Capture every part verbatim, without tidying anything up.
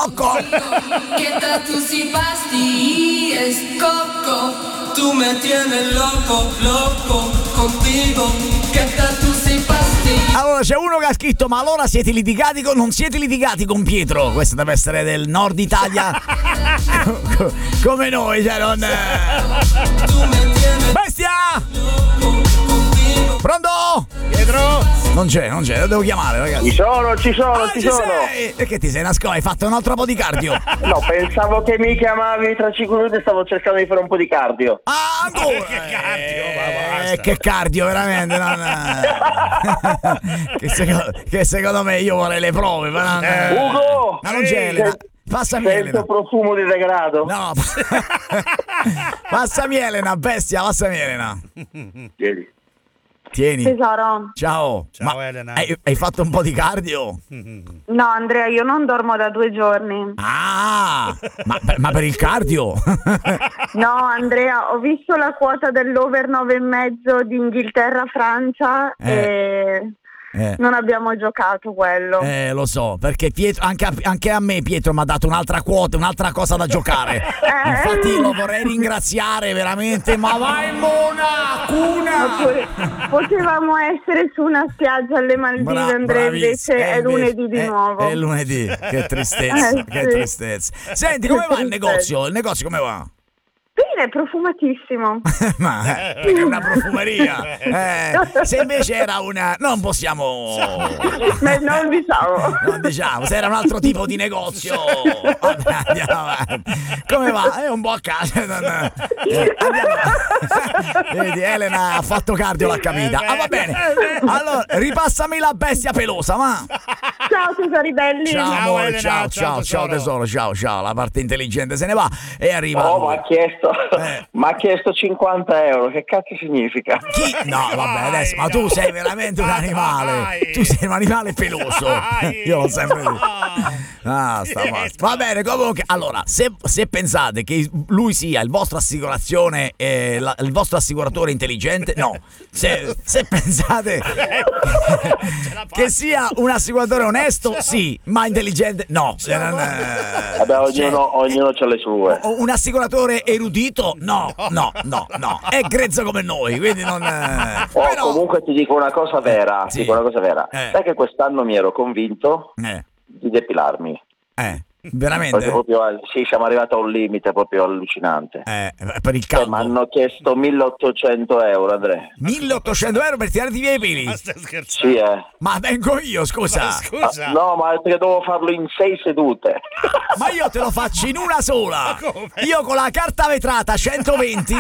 scocco. Que tu si pasti es coco. Tu me tienes loco, loco contigo. Que tu si pasti. Allora c'è uno che ha scritto: ma allora siete litigati con non siete litigati con Pietro? Questo deve essere del nord Italia. Come noi, cioè non. Bestia! Pronto? Pietro? Non c'è, non c'è, lo devo chiamare, ragazzi. Ci sono, ci sono, Ah, ci ci sono. sei? Perché ti sei nascosto? Hai fatto un altro po' di cardio? No, pensavo che mi chiamavi tra cinque minuti e stavo cercando di fare un po' di cardio. Ah, ancora? Che cardio, ma Eh, basta. che cardio, veramente. Non... che, secondo, che secondo me io vorrei le prove, ma non... Eh. Ugo! Ma non c'è, Elena. Passami Sento Elena. profumo di degrado. No. Passami Elena, bestia, passami Elena. Vieni. Tieni. Tesoro. Ciao. Ciao, Ma Elena. Hai, hai fatto un po' di cardio? No, Andrea, io non dormo da due giorni. Ah, ma, ma per il cardio? No, Andrea, ho visto la quota dell'over nove e mezzo di Inghilterra-Francia Eh. e Eh. non abbiamo giocato quello. Eh, lo so, perché Pietro, anche a, anche a me Pietro mi ha dato un'altra quota, un'altra cosa da giocare. Eh. Infatti lo vorrei ringraziare veramente, ma vai Mona, cuna! Oppure potevamo essere su una spiaggia alle Maldive, Bra- Andrea, bravissimo. invece Eh, è invece- lunedì di è- nuovo. È lunedì, che tristezza, Eh, che sì. tristezza. Senti, come va il tristezza. negozio? Il negozio come va? Bene, profumatissimo. Ma eh, perché è una profumeria. Eh, se invece era una. Non possiamo. Beh, non diciamo. Non diciamo, se era un altro tipo di negozio. Vabbè, andiamo avanti. Come va? È un po' a casa. non- eh, andiamo. Vedi, Elena ha fatto cardio, l'ha capita. Ah, va bene. Allora, ripassami la bestia pelosa, ma. Ciao tesori belli. Ciao, Ciao, amore, Elena, ciao, ciao, ciao, ciao, tesoro. tesoro, ciao, ciao. La parte intelligente se ne va e arriva. Oh, mi ha chiesto, Eh. m'ha chiesto cinquanta euro. Che cazzo significa? Chi? No, vabbè, adesso, ma tu sei veramente un animale. Dai. Tu sei un animale peloso. Dai. Io l'ho sempre detto. Ah, sta basta. Va bene, comunque, allora, se, se pensate che lui sia il vostro assicurazione, eh, la- il vostro assicuratore intelligente, no. Se, se pensate che sia un assicuratore onesto, sì, ma intelligente, no. Se non, eh, Vabbè, ognuno, cioè, ognuno ha le sue. o un assicuratore erudito? No, no, no, no. È grezzo come noi, quindi non. eh, Oh, però- comunque ti dico una cosa vera, Sì. ti dico una cosa vera. Eh. Sai che quest'anno mi ero convinto Eh, di depilarmi. eh, Perché veramente? proprio al- sì, siamo arrivati a un limite proprio allucinante. Eh, per il Cioè, mi caldo. hanno chiesto milleottocento euro, Andrea. milleottocento euro per tirarti via i peli? Ma stai scherzando? Sì, eh. Ma vengo io, scusa. Ma scusa. Ah, no, ma perché devo farlo in sei sedute. Ma io te lo faccio in una sola. Ma come? Io con la carta vetrata centoventi.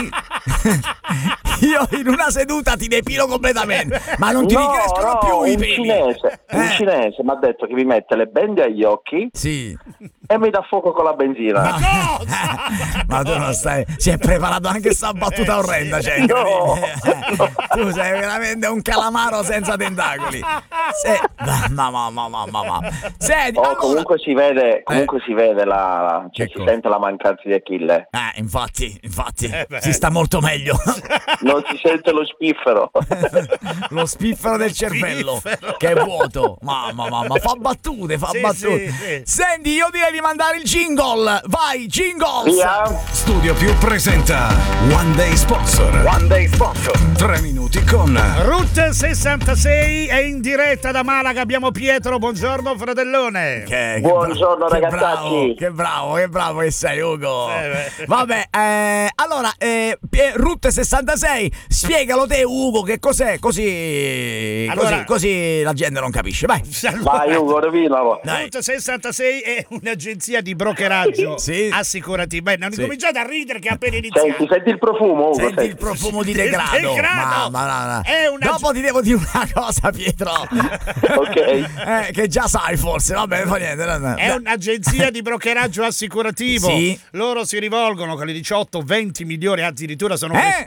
Io in una seduta ti depilo completamente. Ma non ti no, ricrescono no, più i un peli. cinese, un Eh. cinese mi ha detto che mi mette le bende agli occhi Sì. e mi dà fuoco con la benzina. Ma, ma tu non stai. Si è preparato anche sta battuta orrenda, cioè, No, incredibile. no. Tu sei veramente un calamaro senza tentacoli. Se... Ma, ma, ma, ma, ma, ma. Senti, Oh, allora... comunque si vede, comunque si vede la, cioè Che si cosa? sente la mancanza di Achille. Eh, infatti, infatti, Eh, beh. si sta molto meglio. Non si sente lo spiffero. Lo spiffero del cervello Spiffero. che è vuoto. Mamma, mamma, fa battute, fa Sì, battute. sì, sì. Senti, io direi di mandare il jingle. Vai, jingles. Via. Studio Più presenta One Day Sponsor. One Day Sponsor. Tre minuti con Route sessantasei è in diretta da Malaga. Abbiamo Pietro. Buongiorno, fratellone. Che, che Buongiorno, bra- che ragazzacci. bravo, che bravo, che bravo che sei, Ugo. Eh, beh. Vabbè, eh, allora, eh, Pie- Route sessantasei, spiegalo te, Ugo, che cos'è, così, Allora- così, così la gente non capisce. Vai. Allora, Vai Ugo, rovinalo. Dai. Route sessantasei è un'agenzia di brokeraggio Sì. assicurativo. Beh, non Sì. cominciate a ridere che è appena iniziato. Senti, senti il profumo, Ugo. Senti senti. il profumo di Del degrado. degrado. Mamma, no, no. È una- Dopo ti devo dire una cosa, Pietro. Ok. Eh, che già sai forse, va bene, fa niente. no, no. È un'agenzia di brokeraggio assicurativo. Sì. Loro si rivolgono con le diciotto venti milioni, addirittura sono Eh? cres-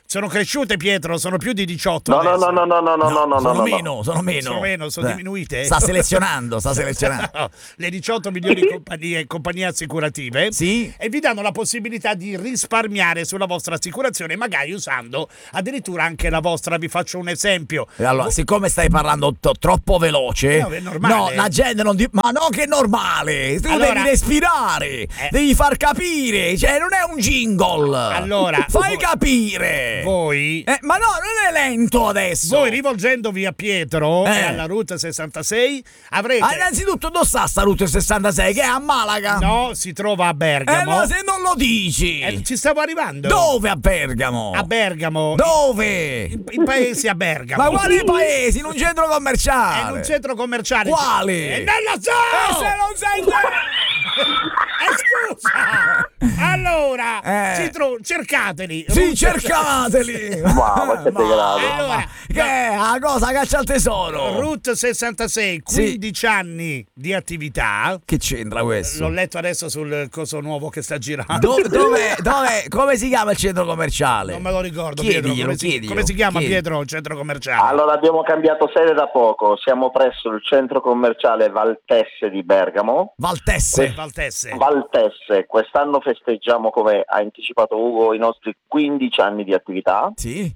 Sono cresciute, Pietro, sono più di diciotto. No, no, adesso. no, no, no, no, no, no, no, sono no, no. meno, sono meno. Sono meno, sono Eh, diminuite? Sta selezionando, sta selezionando. No, le diciotto milioni di compagnie, compagnie assicurative Sì. e vi danno la possibilità di risparmiare sulla vostra assicurazione, magari usando addirittura anche la vostra. Vi faccio un esempio. E allora, siccome stai parlando to- troppo veloce, No, è normale. no, la gente non di- ma no, che è normale. Tu Allora- devi respirare, Eh. devi far capire. Cioè, non è un jingle. Allora, fai voi- capire. Voi Eh, ma no, non è lento adesso. Voi rivolgendovi a Pietro Eh. e alla Route sessantasei avrete... Ah, innanzitutto, dove sta sta Route sessantasei? Che è a Malaga? No, si trova a Eh, Bergamo. ma se non lo dici. Eh, ci stavo arrivando. Dove a Bergamo? A Bergamo. Dove? In, in paesi a Bergamo. Ma quali paesi? In un centro commerciale? È in un centro commerciale. Quali? E non lo Eh, so! se non sei te! Eh, scusa! Allora, Eh. si tro- cercateli. Sì, Route- cercateli! Wow, ma siete gravi. Allora, Che è la cosa caccia al tesoro? Route sessantasei, quindici anni di attività. Che c'entra questo? L'ho letto adesso sul coso nuovo che sta girando. Do- dove, dove, come si chiama il centro commerciale? Non me lo ricordo, Chiediglielo, Pietro. Come si, chiediglielo, come si chiama, chiedi. Pietro, il centro commerciale? Allora abbiamo cambiato sede da poco, siamo presso il centro commerciale Valtesse di Bergamo. Valtesse. Valtesse. Valtesse, quest'anno festeggiamo, come ha anticipato Ugo, i nostri quindici anni di attività Sì.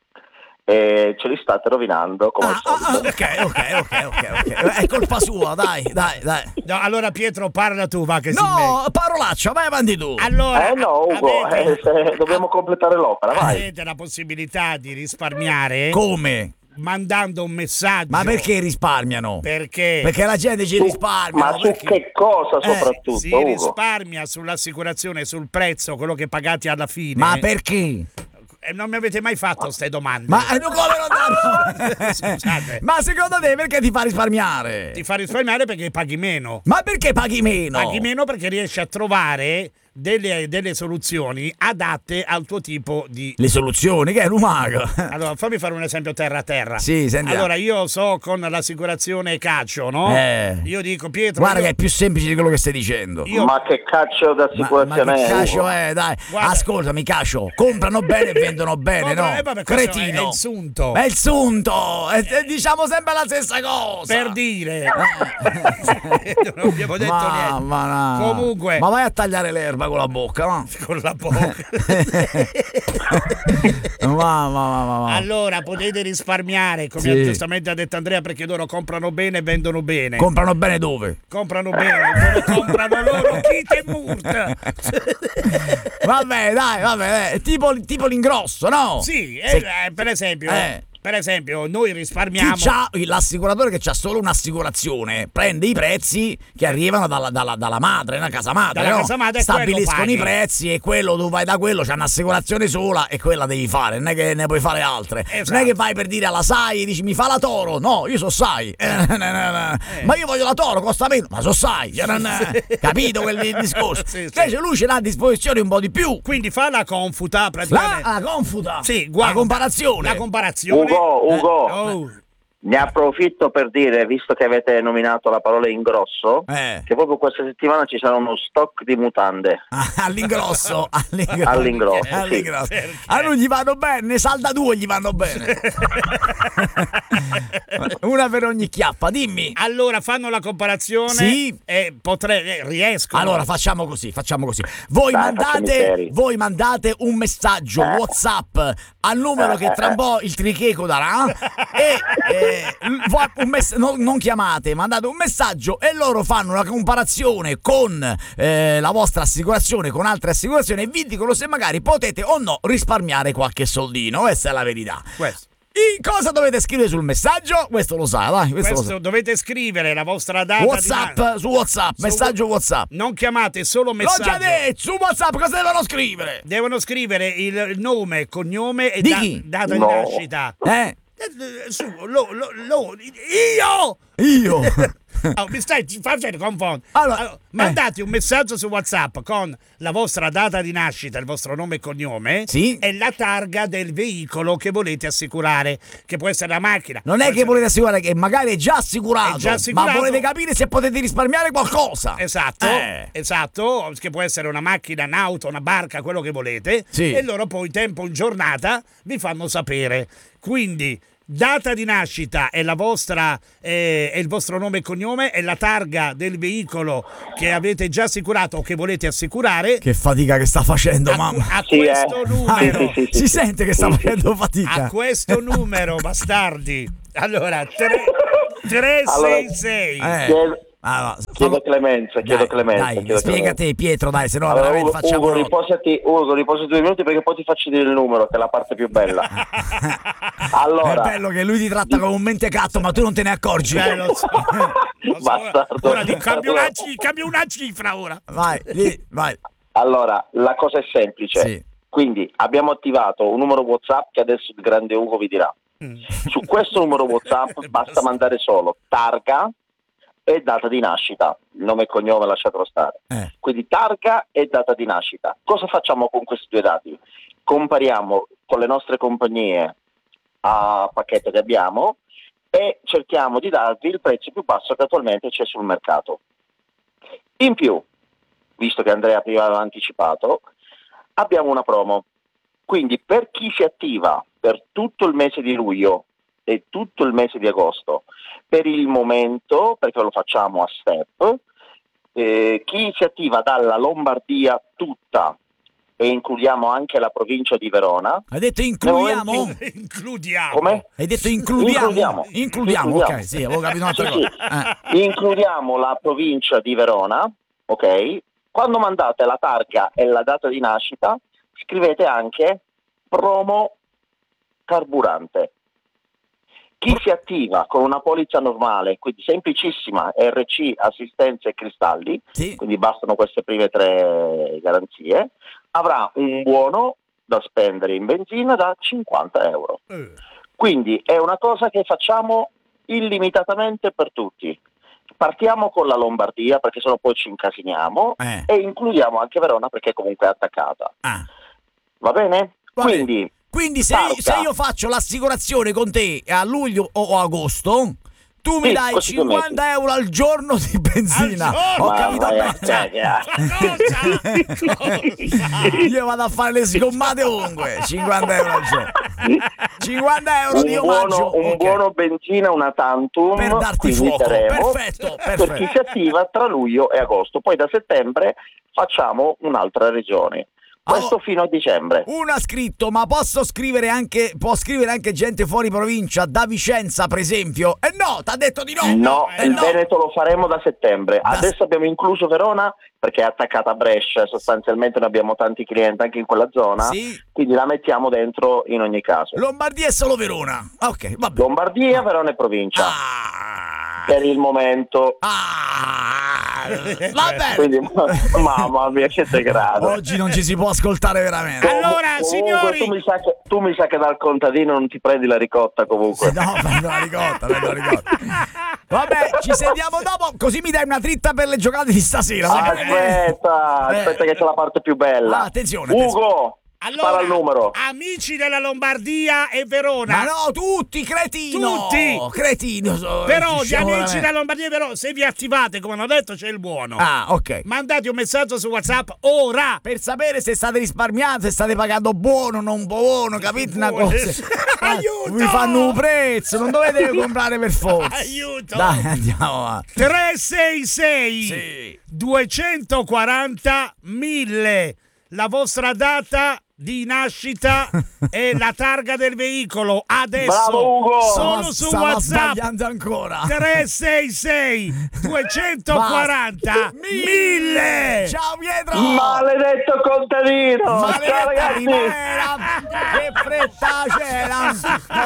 e ce li state rovinando come Ah, al ah, solito. ah, ok, ok, ok, ok, ok. È colpa sua, dai, dai, dai. No, allora Pietro, parla tu, va che si No, parolaccia, vai avanti tu. Allora, Eh no Ugo, avete, eh, se- dobbiamo completare l'opera, vai. avete la possibilità di risparmiare Come? mandando un messaggio. Ma perché risparmiano? Perché? Perché la gente ci Su- risparmia. ma su perché- che cosa Eh, soprattutto, si Ugo? risparmia sull'assicurazione, sul prezzo, quello che pagate alla fine. Ma perché? Eh, non mi avete mai fatto queste domande. Ma eh, come non Scusate. Ma secondo te perché ti fa risparmiare? Ti fa risparmiare perché paghi meno. Ma perché paghi meno? Paghi meno perché riesci a trovare delle, delle soluzioni adatte al tuo tipo di... Le soluzioni, che è un mago. Allora, fammi fare un esempio terra a terra. Sì, sentiamo. Allora, io so con l'assicurazione Caccio, no? Eh. Io dico, Pietro... Guarda io- che è più semplice di quello che stai dicendo. io- Ma che caccio Ma, ma d'assicurazione che è, cascio Ugo? è, dai. Guarda- Ascoltami, cascio. Comprano bene e vendono bene, Compra- no? eh, vabbè, questo Cretino. è il sunto. È il sunto. E, e diciamo sempre la stessa cosa. Per dire... non abbiamo detto niente. Mamma no. Comunque... Ma vai a tagliare l'erba con la bocca, no? Con la bocca. Mamma, mamma, mamma. Allora potete risparmiare, come Sì. giustamente ha detto Andrea, perché loro comprano bene e vendono bene. Comprano bene dove? comprano bene, loro comprano loro Kit e Murt. Vabbè, dai, vabbè, eh, tipo, tipo l'ingrosso, no? Sì, eh, Se- eh, per esempio, Eh. per esempio, noi risparmiamo. Chi c'ha l'assicuratore che c'ha solo un'assicurazione prende i prezzi che arrivano dalla, dalla- dalla madre, una casa madre, Dalla no? casa madre e Stabiliscono quello i paghi. prezzi e quello tu vai da quello, c'è un'assicurazione sola e quella devi fare, non è che ne puoi fare altre. Esatto. Non è che vai per dire alla SAI e dici mi fa la Toro, no, io so SAI. Eh, no, no, no. Ma io voglio la Toro, costa meno, ma so SAI. Cioè, non- capito quel discorso? Sì, sì. Invece lui ce l'ha a disposizione un po' di più. Quindi fa la confuta La, praticamente. la confuta, Sì, guarda, la comparazione. La comparazione. Ugo, Ugo, Oh, ne approfitto per dire, visto che avete nominato la parola ingrosso, Eh. che proprio questa settimana ci sarà uno stock di mutande. Ah, all'ingrosso, all'ingrosso, All'ingrosso, sì. all'ingrosso. Perché? A lui gli vanno bene, ne salda due gli vanno bene. Una per ogni chiappa, dimmi. allora fanno la comparazione Sì. e potrei eh, riescono. Allora facciamo così, facciamo così. Voi Dai, mandate, facciamo i voi mandate un messaggio Eh. WhatsApp al numero che tra un po' il tricheco darà e eh, vo- un mess- non, non chiamate, mandate un messaggio e loro fanno una comparazione con eh, la vostra assicurazione, con altre assicurazioni e vi dicono se magari potete o no risparmiare qualche soldino. Questa è la verità. Questo. I- cosa dovete scrivere sul messaggio? Questo lo sa, dai, questo, Questo lo dovete scrivere la vostra data sa. di WhatsApp, nascita. su WhatsApp, Su- messaggio WhatsApp. Non chiamate solo L'ho messaggio. già detto, su WhatsApp cosa devono scrivere? Devono scrivere il il nome, cognome e Di da- chi? data No. di nascita. Eh? Eh, Su, lo, lo, lo- io Io? Oh, mi stai facendo confondere. Allora, Allora, eh. mandate un messaggio su WhatsApp con la vostra data di nascita, il vostro nome e cognome Sì. e la targa del veicolo che volete assicurare, che può essere la macchina. Non è può che essere- volete assicurare, che magari è già assicurato, È già assicurato. ma volete capire se potete risparmiare qualcosa. Esatto, Eh. esatto, che può essere una macchina, un'auto, una barca, quello che volete. Sì. E loro poi tempo in giornata vi fanno sapere. Quindi data di nascita è la vostra eh, è il vostro nome e cognome, è la targa del veicolo che avete già assicurato o che volete assicurare. Che fatica che sta facendo, A, mamma. a Sì, questo eh. numero, Sì, sì, sì, si sì. sente che sta Sì, sì, facendo sì. fatica. a questo numero, bastardi. Allora, tre sei sei. Eh. Chiedo, Allora, chiedo fallo- clemenza, chiedo Dai, clemenza. Dai, chiedo spiega clemenza. te, Pietro, dai, se no Allora, veramente Ugo, facciamo. Ugo, riposati, Ugo, riposati due minuti perché poi ti faccio dire il numero, che è la parte più bella. Allora, È bello che lui ti tratta come un mentecatto, ma tu non te ne accorgi. Eh, lo so. Lo so, ora, Bastardo. ora ti cambio una, ci- cambio una cifra ora. Vai, lì, vai. allora, la cosa è semplice. Sì. Quindi abbiamo attivato un numero WhatsApp che adesso il grande Ugo vi dirà. Su questo numero WhatsApp basta mandare solo targa e data di nascita, il nome e cognome lasciatelo stare. Eh. Quindi targa e data di nascita. Cosa facciamo con questi due dati? Compariamo con le nostre compagnie a pacchetto che abbiamo e cerchiamo di darvi il prezzo più basso che attualmente c'è sul mercato. In più, visto che Andrea prima aveva anticipato, abbiamo una promo. Quindi per chi si attiva per tutto il mese di luglio e tutto il mese di agosto, per il momento, perché lo facciamo a step, eh, chi si attiva dalla Lombardia tutta e includiamo anche la provincia di Verona. Hai detto includiamo? momento Includiamo. Come? Hai detto includiamo? Includiamo. Includiamo, Includiamo. ok, sì, avevo capito un'altra Sì, cosa. sì. Eh. Includiamo la provincia di Verona, ok? Quando mandate la targa e la data di nascita, scrivete anche promo carburante. Chi si attiva con una polizza normale, quindi semplicissima, R C, assistenza e cristalli, Sì. quindi bastano queste prime tre garanzie, avrà un buono da spendere in benzina da cinquanta euro. Eh. Quindi è una cosa che facciamo illimitatamente per tutti. Partiamo con la Lombardia perché sennò poi ci incasiniamo Eh. e includiamo anche Verona perché comunque è attaccata. Ah. Va bene? Va bene. Quindi Quindi se, targa. se io faccio l'assicurazione con te a luglio o agosto, tu mi Sì, dai questi due cinquanta euro al giorno di benzina. Al giorno? Ho Ma capito vai a bene. cagare. Cosa? Cosa? Io vado a fare le sgommate ovunque. cinquanta euro al giorno. cinquanta euro di un omaggio. buono, un ok. buono benzina, una Tantum, Per darti quindi fuoco. teremo, Perfetto, per chi perfetto. si attiva tra luglio e agosto. Poi da settembre facciamo un'altra regione. Questo Oh. fino a dicembre. Uno ha scritto, ma posso scrivere anche, può scrivere anche gente fuori provincia, da Vicenza per esempio? E eh no, t'ha detto di no. No, Eh il no. Veneto lo faremo da settembre. Da- Adesso abbiamo incluso Verona perché è attaccata a Brescia, sostanzialmente noi abbiamo tanti clienti anche in quella zona, Sì. quindi la mettiamo dentro in ogni caso. Lombardia è solo Verona. Ok, vabbè. Lombardia, Verona e provincia. Ah. Per il momento. Ah. Va bene. Quindi, mamma mia, che te grado. Oggi non ci si può ascoltare veramente. Allora, Comunque, signori- tu mi, sa che, tu mi sa che dal contadino non ti prendi la ricotta comunque. No, prendo la ricotta, prendo la ricotta. Vabbè, ci sentiamo dopo, così mi dai una dritta per le giocate di stasera. va bene? Aspetta, Eh. aspetta che c'è la parte più bella. Ah, attenzione, attenzione. Ugo, spara il numero. amici della Lombardia e Verona. Ma no, tutti, cretino! Tutti! Cretino! so- Però gli diciamo amici veramente. della Lombardia e Verona, se vi attivate, come hanno detto, c'è il buono. Ah, ok. Mandate un messaggio su WhatsApp ora. Per sapere se state risparmiando, se state pagando buono, non buono, capite una Buono. cosa? Aiuto! Vi fanno un prezzo, non dovete comprare per forza. Aiuto! Dai, andiamo avanti. tre sei sei Sì. duecentoquaranta mille. La vostra data di nascita e la targa del veicolo. Adesso Bravo, Ugo! solo Stava- su stava WhatsApp. sbagliando ancora. tre sei sei duecentoquaranta mille. Ciao Pietro! Maledetto contadino! Ciao Maledetta ragazzi! primavera, che fretta c'era!